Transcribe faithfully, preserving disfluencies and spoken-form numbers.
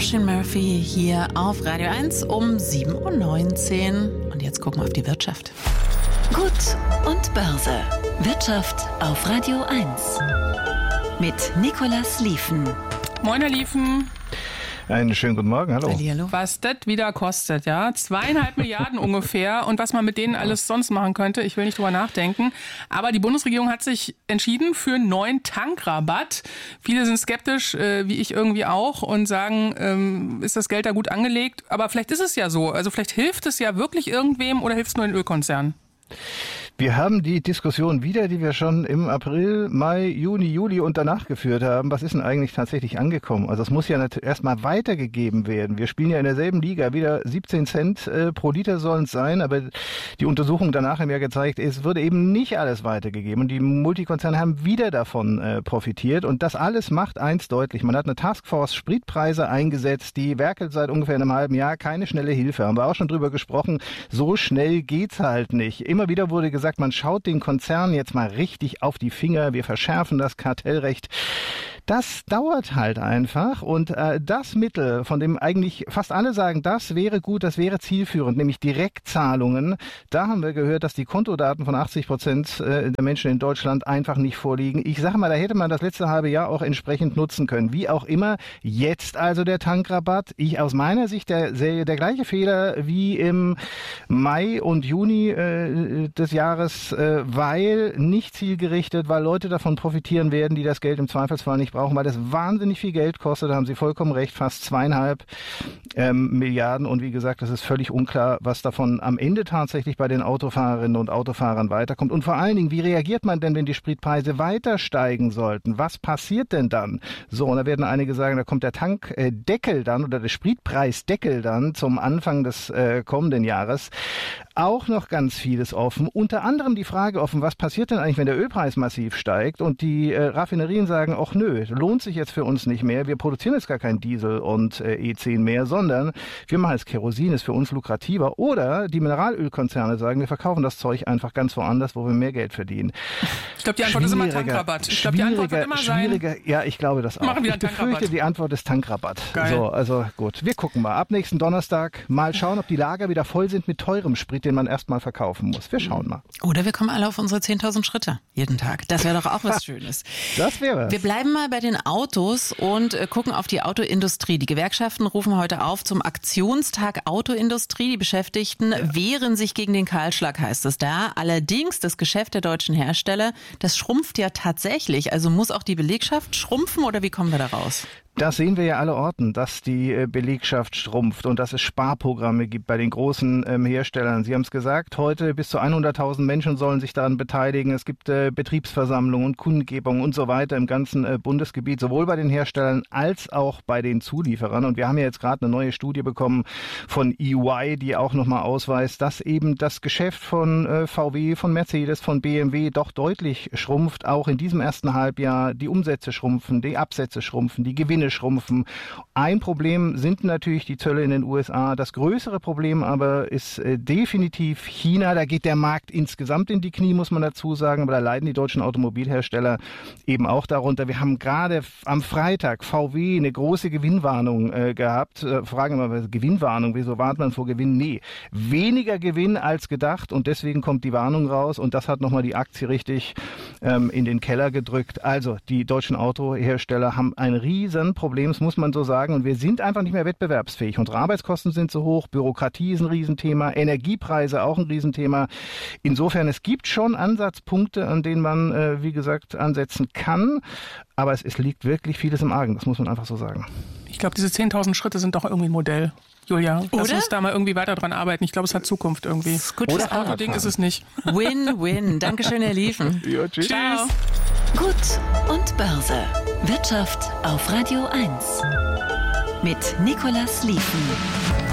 Oisin Murphy hier auf Radio eins um sieben Uhr neunzehn. Und jetzt gucken wir auf die Wirtschaft. Gut und Börse. Wirtschaft auf Radio eins. Mit Nicolas Lieven. Moin, Herr Lieven. Einen schönen guten Morgen, hallo. Hallihallo. Was das wieder kostet, ja? Zweieinhalb Milliarden ungefähr. Und was man mit denen alles sonst machen könnte, ich will nicht drüber nachdenken. Aber die Bundesregierung hat sich entschieden für einen neuen Tankrabatt. Viele sind skeptisch, äh, wie ich irgendwie auch, und sagen, ähm, ist das Geld da gut angelegt? Aber vielleicht ist es ja so. Also vielleicht hilft es ja wirklich irgendwem oder hilft es nur den Ölkonzernen? Wir haben die Diskussion wieder, die wir schon im April, Mai, Juni, Juli und danach geführt haben. Was ist denn eigentlich tatsächlich angekommen? Also es muss ja erstmal weitergegeben werden. Wir spielen ja in derselben Liga. Wieder siebzehn Cent äh, pro Liter sollen es sein, aber die Untersuchung danach haben ja gezeigt, es würde eben nicht alles weitergegeben. Und die Multikonzerne haben wieder davon äh, profitiert. Und das alles macht eins deutlich. Man hat eine Taskforce Spritpreise eingesetzt, die werkelt seit ungefähr einem halben Jahr. Keine schnelle Hilfe. Haben wir auch schon drüber gesprochen. So schnell geht's halt nicht. Immer wieder wurde gesagt, man schaut den Konzernen jetzt mal richtig auf die Finger, wir verschärfen das Kartellrecht. Das dauert halt einfach und äh, das Mittel, von dem eigentlich fast alle sagen, das wäre gut, das wäre zielführend, nämlich Direktzahlungen. Da haben wir gehört, dass die Kontodaten von achtzig Prozent der Menschen in Deutschland einfach nicht vorliegen. Ich sage mal, da hätte man das letzte halbe Jahr auch entsprechend nutzen können. Wie auch immer, jetzt also der Tankrabatt. Ich aus meiner Sicht der, der, der gleiche Fehler wie im Mai und Juni äh, des Jahres, äh, weil nicht zielgerichtet, weil Leute davon profitieren werden, die das Geld im Zweifelsfall nicht brauchen, weil das wahnsinnig viel Geld kostet, da haben Sie vollkommen recht, fast zweieinhalb ähm, Milliarden und wie gesagt, es ist völlig unklar, was davon am Ende tatsächlich bei den Autofahrerinnen und Autofahrern weiterkommt und vor allen Dingen, wie reagiert man denn, wenn die Spritpreise weiter steigen sollten? Was passiert denn dann? So, und da werden einige sagen, da kommt der Tankdeckel dann oder der Spritpreisdeckel dann zum Anfang des äh, kommenden Jahres. Auch noch ganz vieles offen, unter anderem die Frage offen, was passiert denn eigentlich, wenn der Ölpreis massiv steigt und die äh, Raffinerien sagen, ach nö, lohnt sich jetzt für uns nicht mehr, wir produzieren jetzt gar kein Diesel und äh, E zehn mehr, sondern wir machen jetzt Kerosin, ist für uns lukrativer. Oder die Mineralölkonzerne sagen, wir verkaufen das Zeug einfach ganz woanders, wo wir mehr Geld verdienen. Ich glaube, die Antwort ist immer Tankrabatt. Ich glaube, die Antwort wird immer sein. Ja, ich glaube das auch. Machen wir ich einen Tankrabatt. befürchte, die Antwort ist Tankrabatt. Geil. So, also gut, wir gucken mal. Ab nächsten Donnerstag mal schauen, ob die Lager wieder voll sind mit teurem Sprit, den man erstmal verkaufen muss. Wir schauen mal. Oder wir kommen alle auf unsere zehntausend Schritte jeden Tag. Das wäre doch auch was Schönes. Das wäre was. Wir bleiben mal bei den Autos und äh, gucken auf die Autoindustrie. Die Gewerkschaften rufen heute auf zum Aktionstag Autoindustrie. Die Beschäftigten ja. wehren sich gegen den Kahlschlag, heißt es da. Allerdings, das Geschäft der deutschen Hersteller, das schrumpft ja tatsächlich. Also muss auch die Belegschaft schrumpfen oder wie kommen wir da raus? Das sehen wir ja alle Orten, dass die Belegschaft schrumpft und dass es Sparprogramme gibt bei den großen ähm, Herstellern. Sie haben es gesagt, heute bis zu hunderttausend Menschen sollen sich daran beteiligen. Es gibt äh, Betriebsversammlungen und Kundengebungen und so weiter im ganzen äh, Bundesgebiet, sowohl bei den Herstellern als auch bei den Zulieferern. Und wir haben ja jetzt gerade eine neue Studie bekommen von E Y, die auch nochmal ausweist, dass eben das Geschäft von äh, V W, von Mercedes, von B M W doch deutlich schrumpft. Auch in diesem ersten Halbjahr die Umsätze schrumpfen, die Absätze schrumpfen, die Gewinne schrumpfen. Ein Problem sind natürlich die Zölle in den U S A. Das größere Problem aber ist äh, definitiv China. Da geht der Markt insgesamt in die Knie, muss man dazu sagen. Aber da leiden die deutschen Automobilhersteller eben auch darunter. Wir haben gerade am Freitag V W eine große Gewinnwarnung äh, gehabt. Äh, fragen wir mal, Gewinnwarnung, wieso warnt man vor Gewinn? Nee, weniger Gewinn als gedacht und deswegen kommt die Warnung raus und das hat nochmal die Aktie richtig ähm, in den Keller gedrückt. Also die deutschen Autohersteller haben ein riesen Problem, das muss man so sagen. Und wir sind einfach nicht mehr wettbewerbsfähig. Unsere Arbeitskosten sind zu hoch, Bürokratie ist ein Riesenthema, Energiepreise auch ein Riesenthema. Insofern, es gibt schon Ansatzpunkte, an denen man, äh, wie gesagt, ansetzen kann. Aber es, es liegt wirklich vieles im Argen, das muss man einfach so sagen. Ich glaube, diese zehntausend Schritte sind doch irgendwie ein Modell. Julia, lass Oder? uns da mal irgendwie weiter dran arbeiten. Ich glaube, es hat Zukunft irgendwie. Das ist gut Oder fürs Auto-Ding ist es nicht. Win-win. Dankeschön, Herr Lieven. Ja, tschüss. Ciao. Gut und Börse. Wirtschaft auf Radio eins. Mit Nicolas Lieven.